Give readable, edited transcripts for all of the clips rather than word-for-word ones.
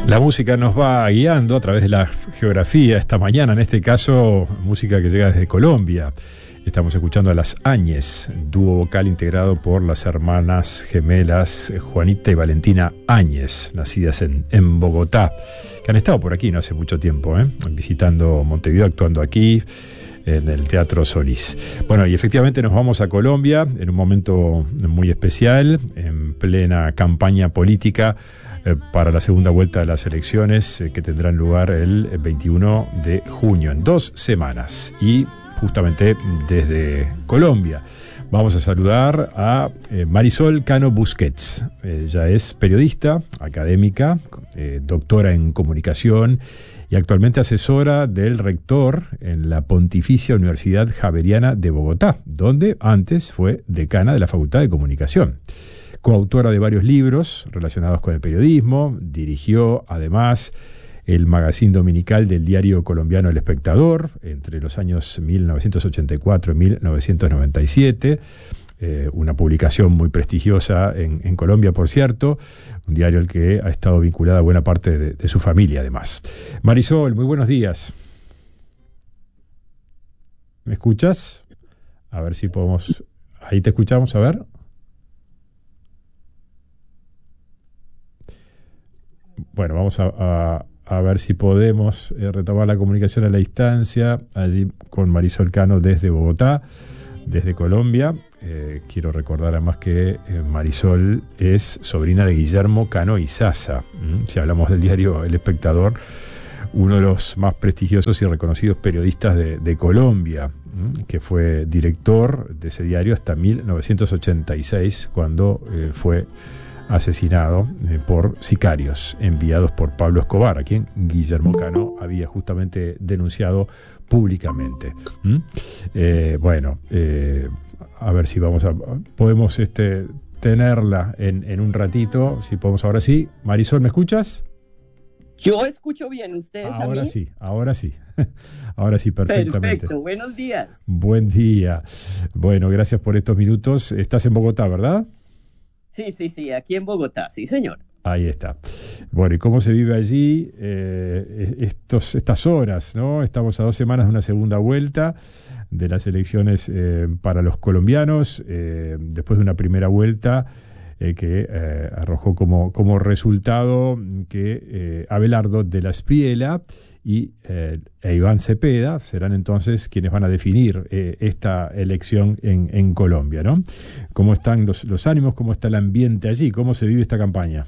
La música nos va guiando a través de la geografía esta mañana, en este caso música que llega desde Colombia. Estamos escuchando a Las Áñez, dúo vocal integrado por las hermanas gemelas Juanita y Valentina Áñez, nacidas en Bogotá, que han estado por aquí no hace mucho tiempo, visitando Montevideo, actuando aquí en el Teatro Solís. Bueno, y efectivamente nos vamos a Colombia en un momento muy especial, en plena campaña política para la segunda vuelta de las elecciones que tendrán lugar el 21 de junio, en 2 semanas. Y justamente desde Colombia vamos a saludar a Marisol Cano Busquets. Ella es periodista, académica, doctora en comunicación y actualmente asesora del rector en la Pontificia Universidad Javeriana de Bogotá, donde antes fue decana de la Facultad de Comunicación. Coautora de varios libros relacionados con el periodismo, dirigió además el magazine dominical del diario colombiano El Espectador entre los años 1984 y 1997, una publicación muy prestigiosa en Colombia, por cierto, un diario al que ha estado vinculada buena parte de su familia además. Marisol, muy buenos días. ¿Me escuchas? A ver si podemos... Ahí te escuchamos, a ver. Bueno, vamos a ver si podemos retomar la comunicación a la distancia, allí con Marisol Cano desde Bogotá, desde Colombia. Quiero recordar además que Marisol es sobrina de Guillermo Cano Izaza. Si hablamos del diario El Espectador, uno de los más prestigiosos y reconocidos periodistas de Colombia, que fue director de ese diario hasta 1986, cuando fue asesinado por sicarios enviados por Pablo Escobar, a quien Guillermo Cano había justamente denunciado públicamente. A ver si podemos tenerla en un ratito, si podemos. Ahora sí. Marisol, ¿me escuchas? Yo escucho bien, ¿ustedes a mí? Ahora sí, ahora sí, perfectamente. Perfecto, buenos días. Buen día. Bueno, gracias por estos minutos. Estás en Bogotá, ¿verdad? Sí, aquí en Bogotá, sí, señor. Ahí está. Bueno, ¿y cómo se vive allí estas horas, ¿no? Estamos a 2 semanas de una segunda vuelta de las elecciones para los colombianos, después de una primera vuelta que arrojó como resultado que Abelardo de la Espriella y Iván Cepeda serán entonces quienes van a definir esta elección en Colombia, ¿no? ¿Cómo están los ánimos? ¿Cómo está el ambiente allí? ¿Cómo se vive esta campaña?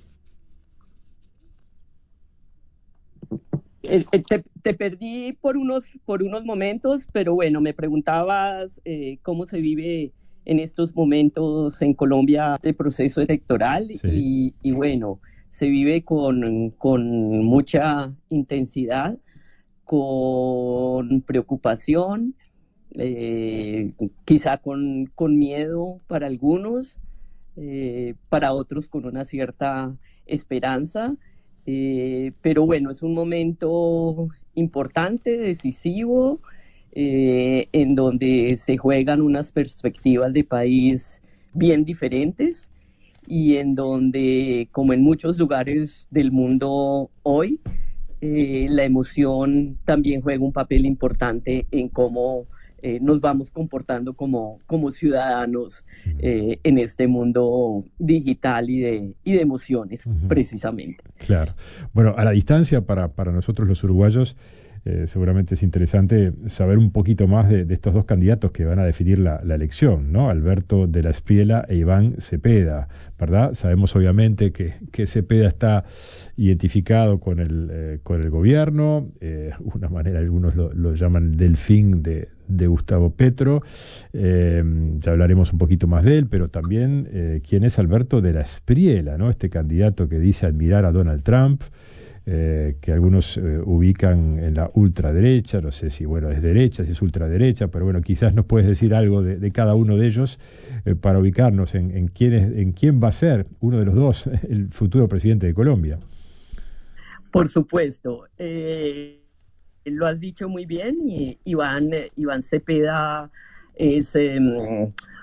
Te perdí por unos momentos, pero bueno, me preguntabas cómo se vive en estos momentos en Colombia el proceso electoral. Sí. Y bueno, se vive con mucha intensidad, con preocupación, quizá con miedo para algunos, para otros con una cierta esperanza. Pero bueno, es un momento importante, decisivo, en donde se juegan unas perspectivas de país bien diferentes y en donde, como en muchos lugares del mundo hoy, la emoción también juega un papel importante en cómo nos vamos comportando como ciudadanos en este mundo digital y de emociones, precisamente. Claro. Bueno, a la distancia, para nosotros los uruguayos, seguramente es interesante saber un poquito más de estos dos candidatos que van a definir la elección, ¿no? Alberto de la Espriella e Iván Cepeda, ¿verdad? Sabemos obviamente que Cepeda está identificado con el gobierno, de alguna manera algunos lo llaman el delfín de Gustavo Petro. Ya hablaremos un poquito más de él, pero también quién es Alberto de la Espriella, ¿no? Este candidato que dice admirar a Donald Trump, que algunos ubican en la ultraderecha, no sé si es derecha, si es ultraderecha, pero bueno, quizás nos puedes decir algo de cada uno de ellos para ubicarnos en quién va a ser uno de los dos el futuro presidente de Colombia. Por supuesto, lo has dicho muy bien, y Iván Cepeda es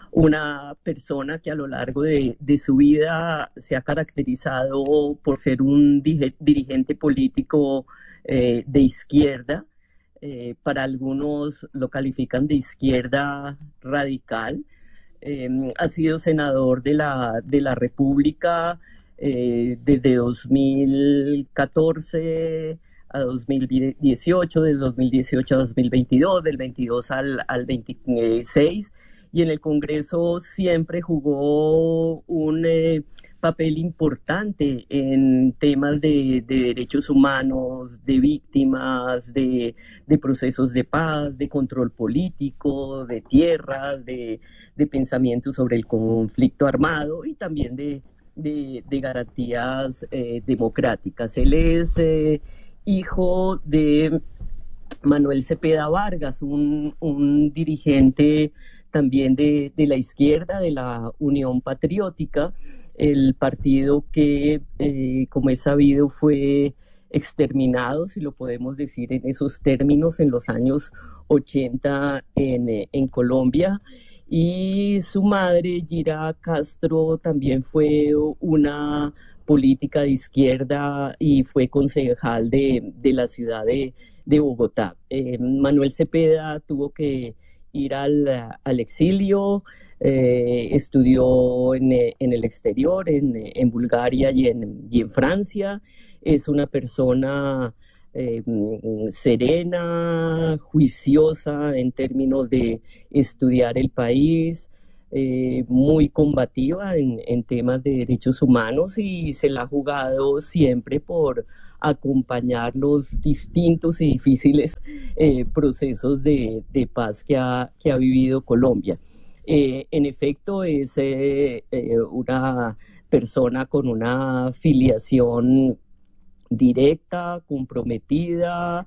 una persona que a lo largo de su vida se ha caracterizado por ser un dirigente político de izquierda. Para algunos lo califican de izquierda radical. Ha sido senador de la República desde 2014 a 2018, del 2018 a 2022, del 22 al 26, y en el Congreso siempre jugó un papel importante en temas de derechos humanos, de víctimas, de procesos de paz, de control político, de tierras, de pensamiento sobre el conflicto armado y también de garantías democráticas. Él es hijo de Manuel Cepeda Vargas, un dirigente también de la izquierda, de la Unión Patriótica, el partido que, como es sabido, fue exterminado, si lo podemos decir en esos términos, en los años 80 en Colombia. Y su madre, Gira Castro, también fue una política de izquierda y fue concejal de la ciudad de Bogotá. Manuel Cepeda tuvo que ir al exilio, estudió en el exterior, en Bulgaria y en Francia. Es una persona serena, juiciosa en términos de estudiar el país, muy combativa en temas de derechos humanos y se la ha jugado siempre por acompañar los distintos y difíciles procesos de paz que ha vivido Colombia. En efecto, es una persona con una filiación directa, comprometida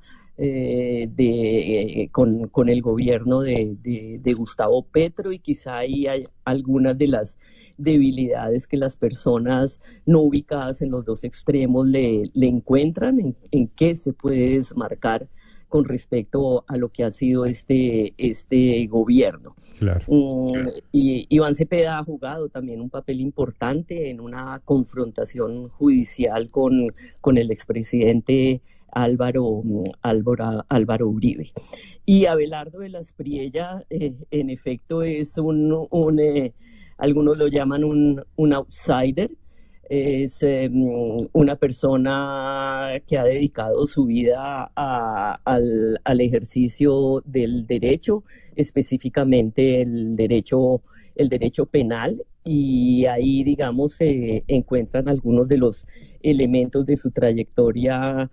con el gobierno de Gustavo Petro, y quizá ahí hay algunas de las debilidades que las personas no ubicadas en los dos extremos le encuentran, en qué se puede desmarcar con respecto a lo que ha sido este gobierno. Claro. Y Iván Cepeda ha jugado también un papel importante en una confrontación judicial con el expresidente Álvaro Uribe. Y Abelardo de la Espriella, en efecto, es algunos lo llaman un outsider. Es una persona que ha dedicado su vida al ejercicio del derecho, específicamente el derecho penal, y ahí, digamos, se encuentran algunos de los elementos de su trayectoria,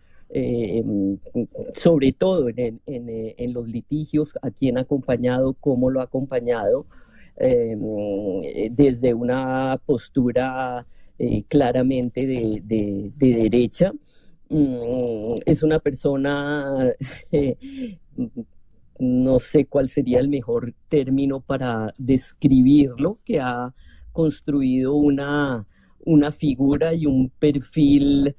sobre todo en los litigios, a quién ha acompañado, cómo lo ha acompañado, desde una postura claramente de derecha. Es una persona, no sé cuál sería el mejor término para describirlo, que ha construido una figura y un perfil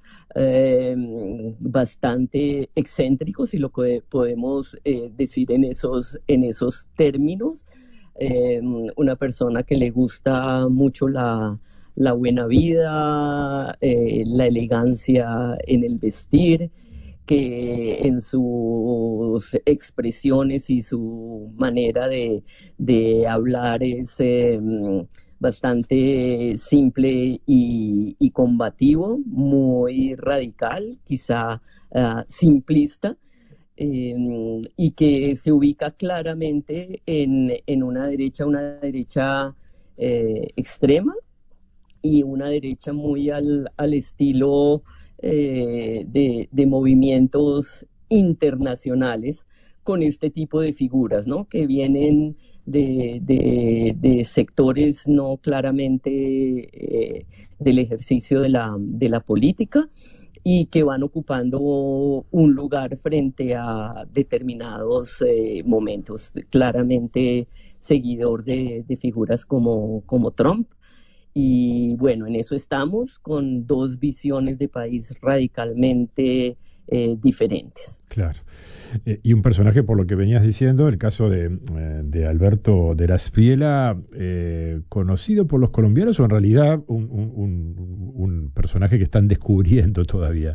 bastante excéntrico, si lo podemos decir en esos términos. Una persona que le gusta mucho la buena vida, la elegancia en el vestir, que en sus expresiones y su manera de hablar es bastante simple y combativo, muy radical, quizá simplista. Y que se ubica claramente en una derecha extrema, y una derecha muy al estilo de movimientos internacionales, con este tipo de figuras, ¿no? Que vienen de sectores no claramente del ejercicio de la política, y que van ocupando un lugar frente a determinados momentos. Claramente seguidor de figuras como Trump. Y bueno, en eso estamos, con dos visiones de país radicalmente diferentes. Claro. Y un personaje, por lo que venías diciendo, el caso de Alberto de la Espriella, conocido por los colombianos o en realidad un personaje que están descubriendo todavía.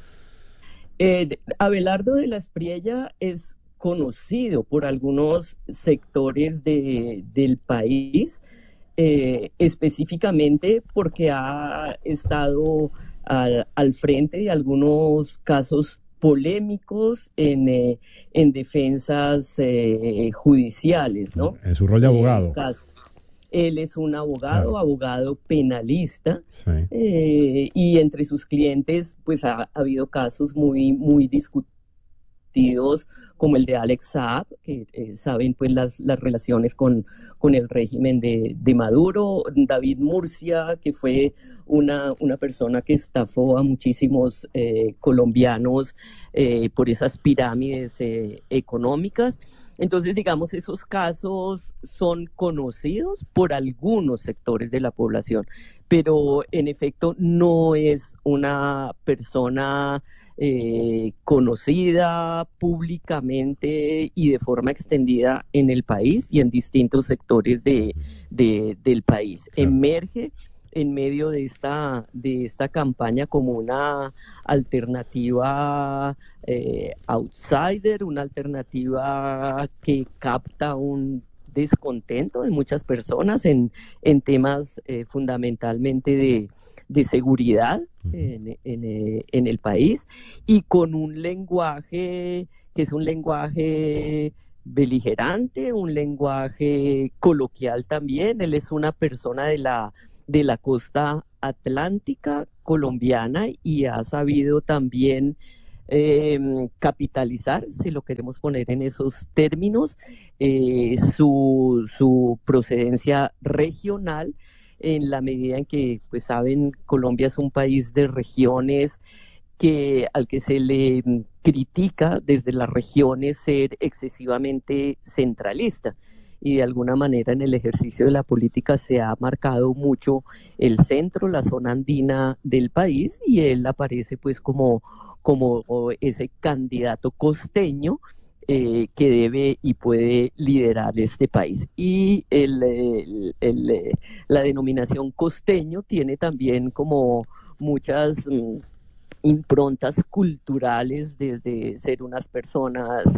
Abelardo de la Espriella es conocido por algunos sectores del país, específicamente porque ha estado al frente de algunos casos polémicos en defensas judiciales, ¿no? En su rol de abogado. Él es un abogado, claro. abogado penalista, sí. Y entre sus clientes pues ha habido casos muy discutidos, como el de Alex Saab, que saben pues las relaciones con el régimen de Maduro, David Murcia, que fue una persona que estafó a muchísimos colombianos por esas pirámides económicas. Entonces, digamos, esos casos son conocidos por algunos sectores de la población, pero en efecto no es una persona conocida públicamente y de forma extendida en el país y en distintos sectores del país. Claro. Emerge en medio de esta campaña como una alternativa outsider, una alternativa que capta un descontento de muchas personas en temas fundamentalmente de seguridad en el país, y con un lenguaje que es un lenguaje beligerante, un lenguaje coloquial también. Él es una persona de la costa atlántica colombiana y ha sabido también capitalizar, si lo queremos poner en esos términos, su procedencia regional, en la medida en que, pues saben, Colombia es un país de regiones al que se le critica desde las regiones ser excesivamente centralista. Y de alguna manera en el ejercicio de la política se ha marcado mucho el centro, la zona andina del país, y él aparece pues como ese candidato costeño que debe y puede liderar este país. Y la denominación costeño tiene también como muchas improntas culturales, desde ser unas personas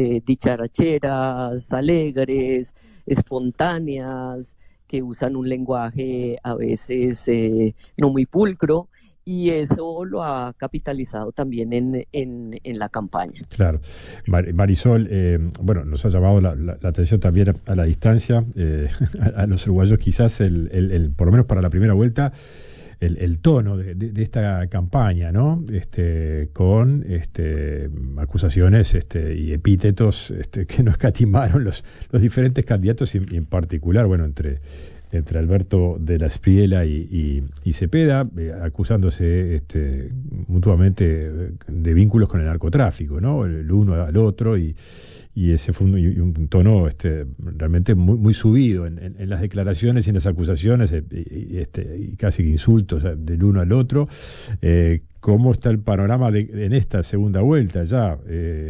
dicharacheras, alegres, espontáneas, que usan un lenguaje a veces no muy pulcro, y eso lo ha capitalizado también en la campaña. Claro. Marisol, bueno, nos ha llamado la atención también a la distancia, a los uruguayos quizás, por lo menos para la primera vuelta, el tono de esta campaña, ¿no? Con acusaciones y epítetos que no escatimaron los diferentes candidatos, y en particular, bueno, entre Alberto de la Espriella y Cepeda, acusándose mutuamente de vínculos con el narcotráfico, ¿no? El uno al otro, y ese fue un tono realmente muy subido en las declaraciones y en las acusaciones, y casi que insultos del uno al otro. ¿Cómo está el panorama en esta segunda vuelta? ¿Ya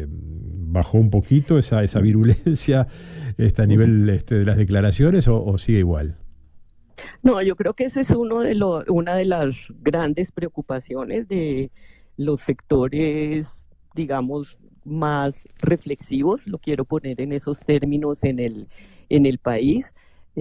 bajó un poquito esa virulencia a nivel de las declaraciones, o sigue igual? No, yo creo que ese es una de las grandes preocupaciones de los sectores, digamos, más reflexivos, lo quiero poner en esos términos, en el país,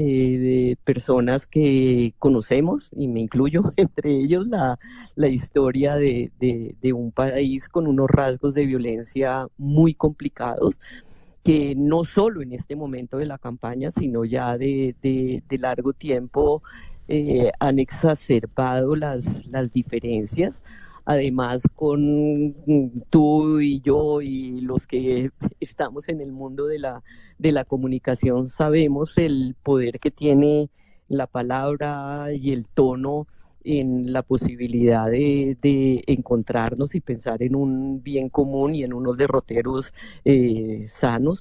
de personas que conocemos, y me incluyo entre ellos, la historia de un país con unos rasgos de violencia muy complicados, que no solo en este momento de la campaña, sino ya de largo tiempo han exacerbado las diferencias. Además, con tú y yo y los que estamos en el mundo de la comunicación, sabemos el poder que tiene la palabra y el tono en la posibilidad de encontrarnos y pensar en un bien común y en unos derroteros sanos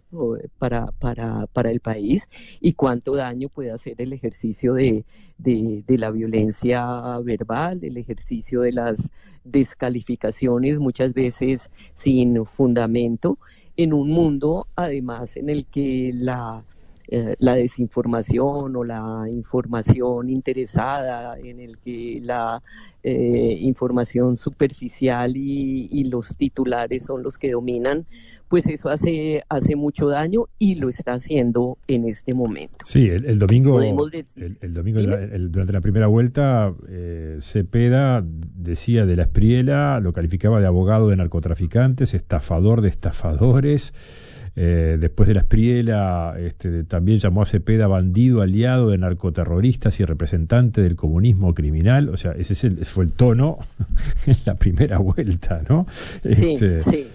para el país, y cuánto daño puede hacer el ejercicio de la violencia verbal, el ejercicio de las descalificaciones, muchas veces sin fundamento, en un mundo además en el que la desinformación o la información interesada, en el que la información superficial y los titulares son los que dominan, pues eso hace mucho daño y lo está haciendo en este momento. Sí, el domingo, podemos decir, el domingo durante la primera vuelta, Cepeda decía de la Espriella, lo calificaba de abogado de narcotraficantes, estafador de estafadores. Después de la Espriella, también llamó a Cepeda bandido, aliado de narcoterroristas y representante del comunismo criminal. O sea, fue el tono en la primera vuelta, ¿no? Sí, sí.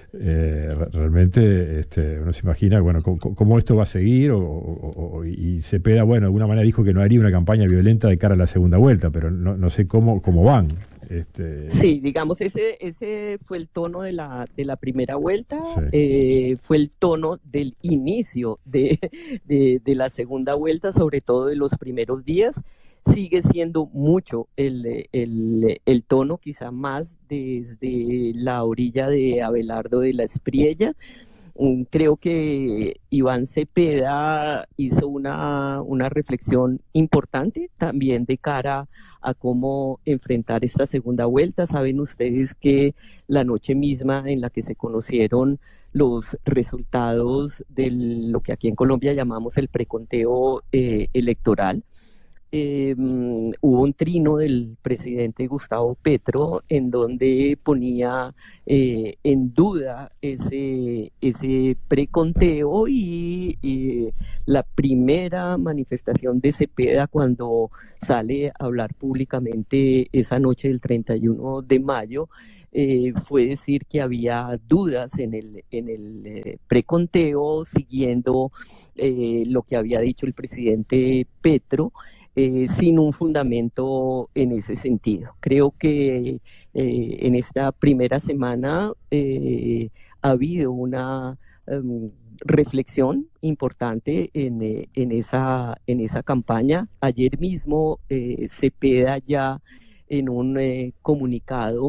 Realmente uno se imagina, bueno, cómo esto va a seguir, y Cepeda, bueno, de alguna manera dijo que no haría una campaña violenta de cara a la segunda vuelta, pero no sé cómo van. Sí, digamos, ese fue el tono de la primera vuelta, sí. Fue el tono del inicio de la segunda vuelta, sobre todo de los primeros días. Sigue siendo mucho el tono, quizá más desde la orilla de Abelardo de la Espriella. Creo que Iván Cepeda hizo una reflexión importante también de cara a cómo enfrentar esta segunda vuelta. Saben ustedes que la noche misma en la que se conocieron los resultados de lo que aquí en Colombia llamamos el preconteo electoral, hubo un trino del presidente Gustavo Petro en donde ponía en duda ese preconteo, y la primera manifestación de Cepeda cuando sale a hablar públicamente esa noche del 31 de mayo fue decir que había dudas en el preconteo, siguiendo lo que había dicho el presidente Petro, sin un fundamento en ese sentido. Creo que en esta primera semana ha habido una reflexión importante en esa campaña. Ayer mismo Cepeda ya en un comunicado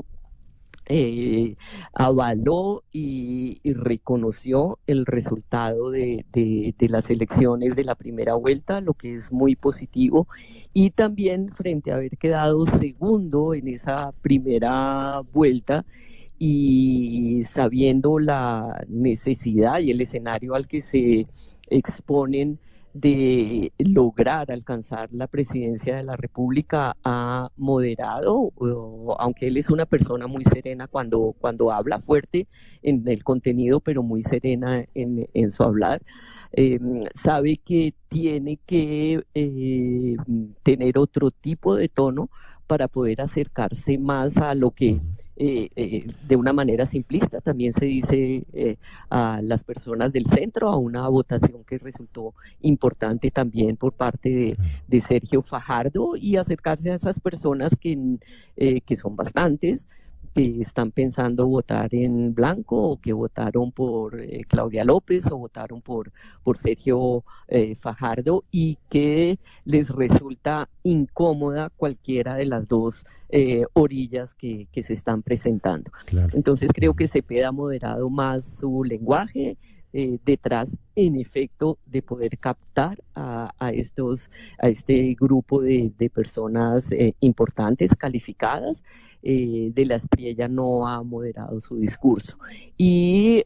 avaló y reconoció el resultado de las elecciones de la primera vuelta, lo que es muy positivo, y también frente a haber quedado segundo en esa primera vuelta y sabiendo la necesidad y el escenario al que se exponen de lograr alcanzar la presidencia de la República, ha moderado, aunque él es una persona muy serena cuando habla, fuerte en el contenido, pero muy serena en su hablar. Sabe que tiene que tener otro tipo de tono para poder acercarse más a lo que de una manera simplista también se dice a las personas del centro, a una votación que resultó importante también por parte de Sergio Fajardo, y acercarse a esas personas que son bastantes, que están pensando votar en blanco, o que votaron por Claudia López, o votaron por Sergio Fajardo, y que les resulta incómoda cualquiera de las dos orillas que se están presentando. Claro. Entonces creo que Cepeda ha moderado más su lenguaje, detrás, en efecto, de poder captar a este grupo de personas importantes, calificadas. De la Espriella no ha moderado su discurso. Y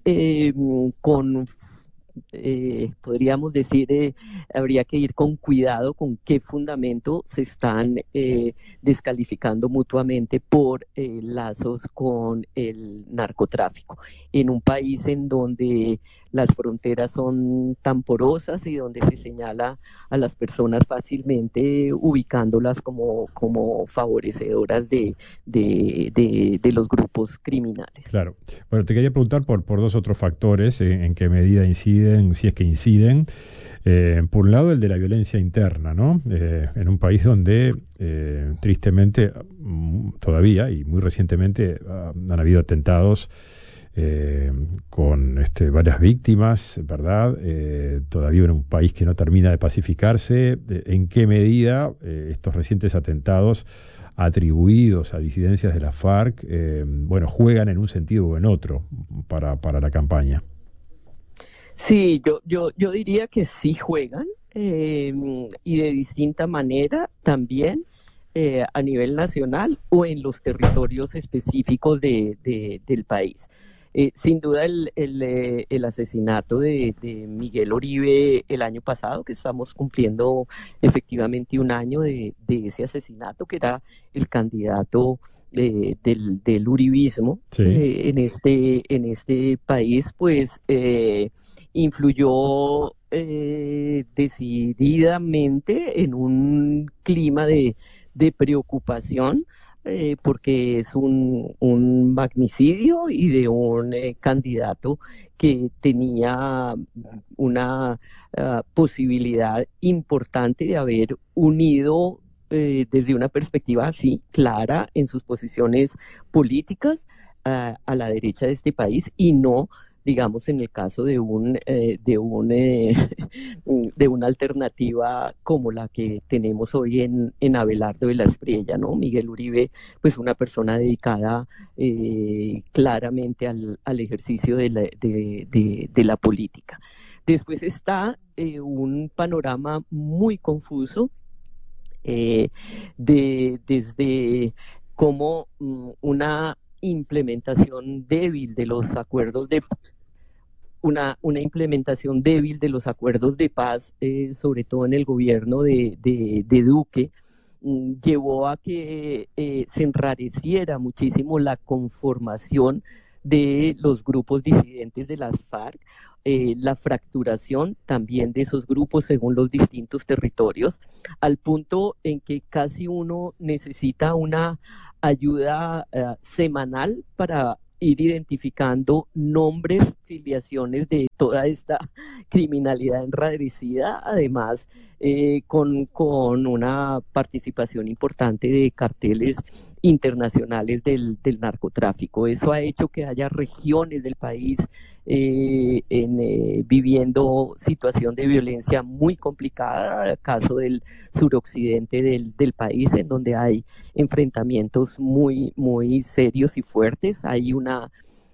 podríamos decir, habría que ir con cuidado con qué fundamento se están descalificando mutuamente por lazos con el narcotráfico. En un país en donde las fronteras son tan porosas y donde se señala a las personas fácilmente ubicándolas como favorecedoras de los grupos criminales. Claro. Bueno, te quería preguntar por dos otros factores, en qué medida incide inciden, si es que inciden. Por un lado, el de la violencia interna, ¿no? En un país donde, tristemente, todavía y muy recientemente han habido atentados con varias víctimas, ¿verdad? Todavía en un país que no termina de pacificarse. ¿En qué medida estos recientes atentados atribuidos a disidencias de la FARC, juegan en un sentido o en otro para la campaña? Sí, yo diría que sí juegan y de distinta manera también a nivel nacional o en los territorios específicos del país. Sin duda el asesinato de Miguel Uribe el año pasado, que estamos cumpliendo efectivamente un año de ese asesinato, que era el candidato del uribismo Sí. en este país, pues influyó decididamente en un clima de preocupación porque es un magnicidio y de un candidato que tenía una posibilidad importante de haber unido desde una perspectiva así clara en sus posiciones políticas a la derecha de este país y no digamos, en el caso de una alternativa como la que tenemos hoy en Abelardo de la Espriella, ¿no? Miguel Uribe, pues una persona dedicada claramente al ejercicio de la política. Después está un panorama muy confuso desde cómo una implementación débil de los acuerdos de una implementación débil de los acuerdos de paz, sobre todo en el gobierno de Duque, llevó a que se enrareciera muchísimo la conformación de los grupos disidentes de las FARC, la fracturación también de esos grupos según los distintos territorios, al punto en que casi uno necesita una ayuda semanal para ir identificando nombres, filiaciones de toda esta criminalidad enrarecida, además con una participación importante de carteles internacionales del narcotráfico. Eso ha hecho que haya regiones del país viviendo situación de violencia muy complicada, caso del suroccidente del país, en donde hay enfrentamientos muy, muy serios y fuertes. Hay una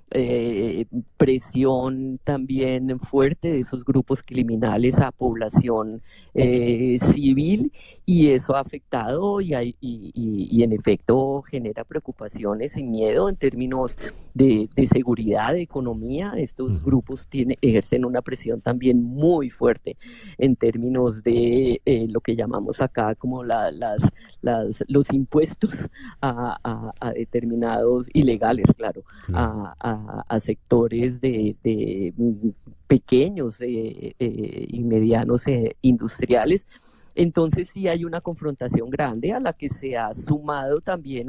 presión también fuerte de esos grupos criminales a población civil, y eso ha afectado y en efecto genera preocupaciones y miedo en términos de seguridad, de economía. Estos grupos ejercen una presión también muy fuerte en términos de lo que llamamos acá como los impuestos a determinados ilegales, claro, a sectores de pequeños y medianos industriales. Entonces sí hay una confrontación grande a la que se ha sumado también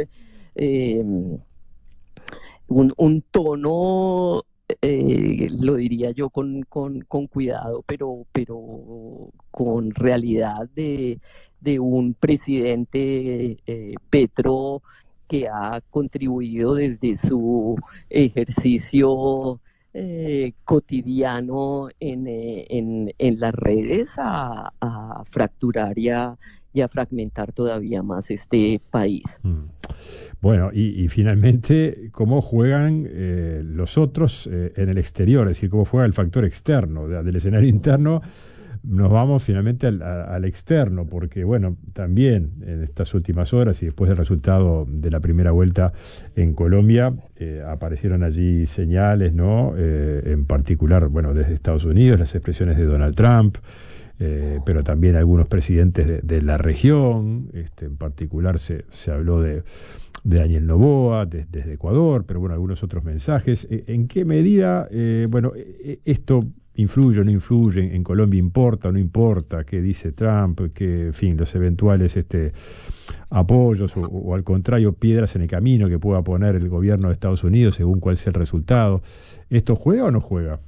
un tono, lo diría yo con cuidado, pero con realidad de un presidente Petro que ha contribuido desde su ejercicio cotidiano en las redes a fracturar y a fragmentar todavía más este país. Bueno, y finalmente, ¿cómo juegan los otros en el exterior? Es decir, ¿cómo juega el factor externo? Del escenario interno nos vamos finalmente al externo, porque bueno, también en estas últimas horas y después del resultado de la primera vuelta en Colombia, aparecieron allí señales, ¿no? En particular, bueno, desde Estados Unidos, las expresiones de Donald Trump, pero también algunos presidentes de la región, en particular se habló de Daniel Noboa desde Ecuador, pero bueno, algunos otros mensajes. ¿En qué medida, esto influye o no influye en Colombia? ¿Importa o no importa qué dice Trump? Que, en fin, los eventuales apoyos o al contrario, piedras en el camino que pueda poner el gobierno de Estados Unidos según cuál sea el resultado. ¿Esto juega o no juega?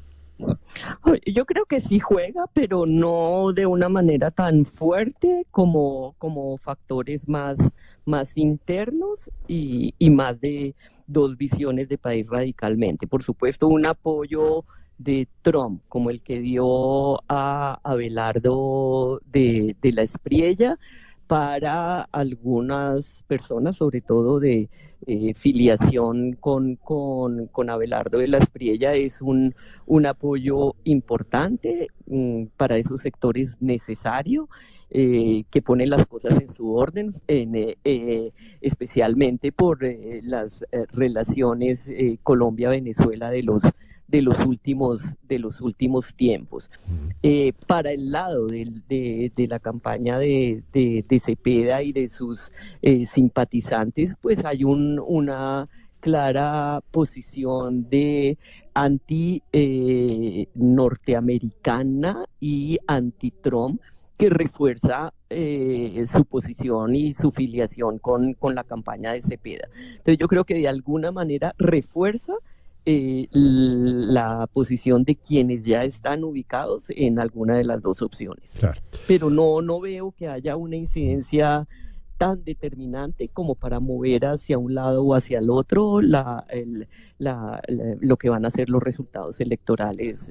Yo creo que sí juega, pero no de una manera tan fuerte como factores más internos y más de dos visiones de país radicalmente. Por supuesto, un apoyo de Trump, como el que dio a Abelardo de la Espriella, para algunas personas, sobre todo de filiación con Abelardo de la Espriella, es un apoyo importante para esos sectores necesario, que ponen las cosas en su orden, especialmente por las relaciones Colombia-Venezuela de los últimos tiempos. Para el lado de la campaña de Cepeda y de sus simpatizantes, pues hay una clara posición de anti-norteamericana y anti-Trump, que refuerza su posición y su filiación con la campaña de Cepeda. Entonces yo creo que de alguna manera refuerza la posición de quienes ya están ubicados en alguna de las dos opciones. Claro. Pero no veo que haya una incidencia tan determinante como para mover hacia un lado o hacia el otro lo que van a ser los resultados electorales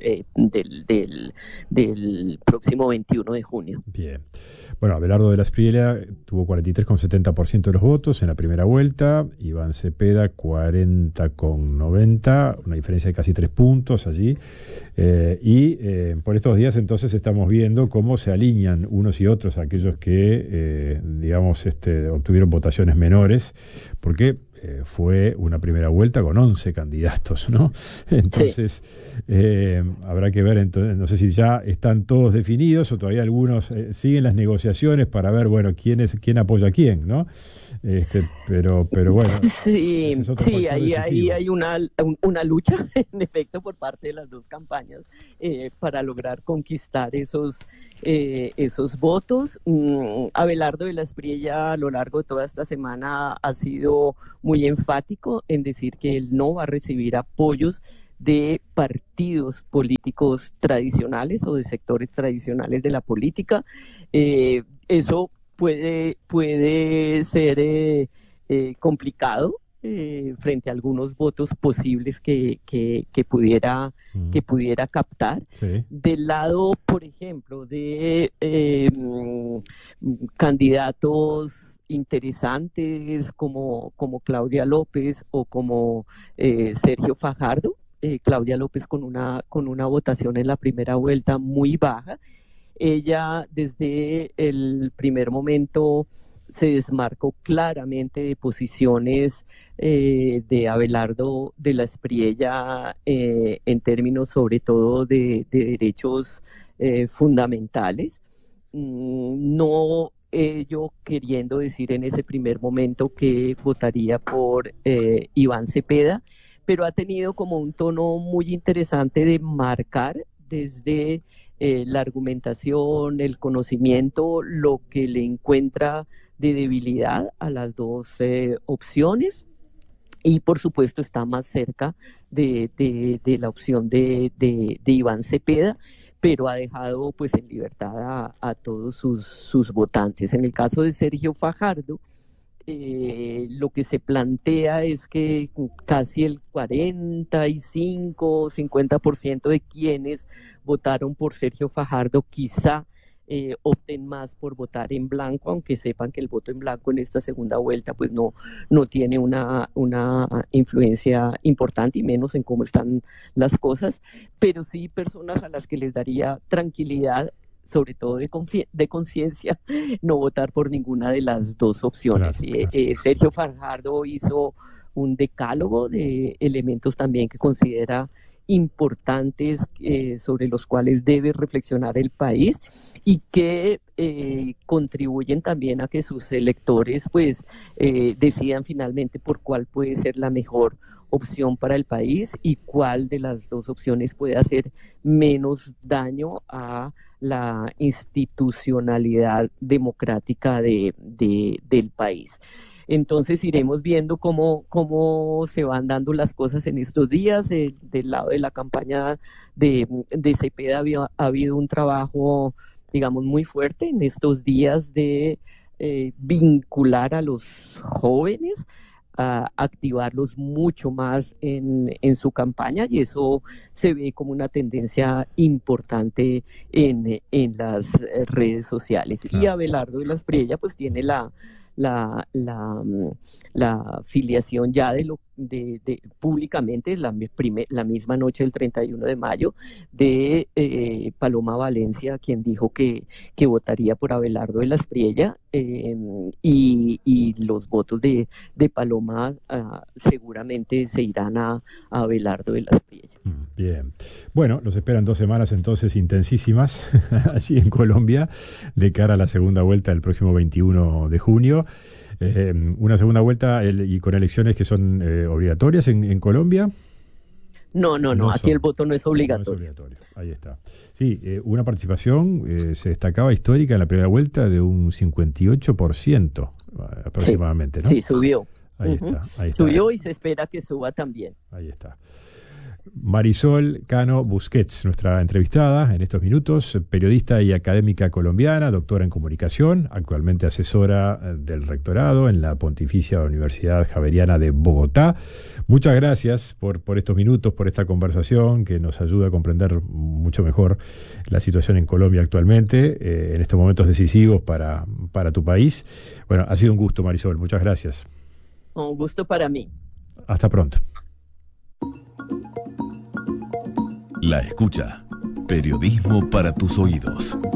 del próximo 21 de junio. Bien. Bueno, Abelardo de la Espriella tuvo 43,70% de los votos en la primera vuelta, Iván Cepeda 40,90%, una diferencia de casi 3 puntos allí. Por estos días entonces estamos viendo cómo se alinean unos y otros aquellos que, digamos, obtuvieron votaciones menores, porque fue una primera vuelta con 11 candidatos, ¿no? Entonces, habrá que ver, entonces, no sé si ya están todos definidos o todavía algunos siguen las negociaciones para ver, bueno, quién apoya a quién, ¿no? Pero bueno. Sí, ahí hay una lucha, en efecto, por parte de las dos campañas para lograr conquistar esos votos. Abelardo de la Espriella a lo largo de toda esta semana ha sido muy enfático en decir que él no va a recibir apoyos de partidos políticos tradicionales o de sectores tradicionales de la política. Eso puede ser complicado frente a algunos votos posibles que pudiera captar. Sí. Del lado, por ejemplo, de candidatos interesantes como Claudia López o como Sergio Fajardo. Claudia López con una votación en la primera vuelta muy baja. Ella desde el primer momento se desmarcó claramente de posiciones de Abelardo de la Espriella en términos sobre todo de derechos fundamentales. No yo queriendo decir en ese primer momento que votaría por Iván Cepeda, pero ha tenido como un tono muy interesante de marcar desde la argumentación, el conocimiento, lo que le encuentra de debilidad a las dos opciones. Y por supuesto está más cerca de la opción de Iván Cepeda, pero ha dejado pues en libertad a todos sus votantes. En el caso de Sergio Fajardo, lo que se plantea es que casi el 45-50% de quienes votaron por Sergio Fajardo quizá opten más por votar en blanco, aunque sepan que el voto en blanco en esta segunda vuelta pues no tiene una influencia importante y menos en cómo están las cosas, pero sí personas a las que les daría tranquilidad, sobre todo de conciencia, no votar por ninguna de las dos opciones. Claro. Sergio Fajardo hizo un decálogo de elementos también que considera importantes sobre los cuales debe reflexionar el país y que contribuyen también a que sus electores pues decidan finalmente por cuál puede ser la mejor opción para el país y cuál de las dos opciones puede hacer menos daño a la institucionalidad democrática del país. Entonces iremos viendo cómo se van dando las cosas en estos días. Del lado de la campaña de Cepeda ha habido un trabajo, digamos, muy fuerte en estos días de vincular a los jóvenes, a activarlos mucho más en su campaña, y eso se ve como una tendencia importante en las redes sociales. Y Abelardo de las Priella pues tiene la, la, la filiación ya públicamente, la misma noche del 31 de mayo, de Paloma Valencia, quien dijo que votaría por Abelardo de las Priella, y los votos de Paloma seguramente se irán a Abelardo de las Priella. Bien. Bueno, los esperan 2 semanas entonces intensísimas allí en Colombia de cara a la segunda vuelta el próximo 21 de junio. Una segunda vuelta y con elecciones que son obligatorias en Colombia. No, aquí el voto no es obligatorio. No es obligatorio, ahí está. Sí, una participación se destacaba histórica en la primera vuelta de un 58% aproximadamente, sí, ¿no? Sí, subió. Ahí está. Subió y se espera que suba también. Ahí está. Marisol Cano Busquets, nuestra entrevistada en estos minutos, periodista y académica colombiana, doctora en comunicación, actualmente asesora del rectorado en la Pontificia Universidad Javeriana de Bogotá. Muchas gracias por estos minutos, por esta conversación que nos ayuda a comprender mucho mejor la situación en Colombia actualmente, en estos momentos decisivos para tu país. Bueno, ha sido un gusto, Marisol, muchas gracias. Un gusto para mí. Hasta pronto. La escucha. Periodismo para tus oídos.